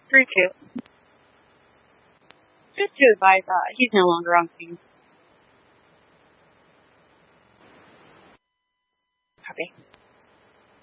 3-2. Just to advise, he's no longer on the team. Copy.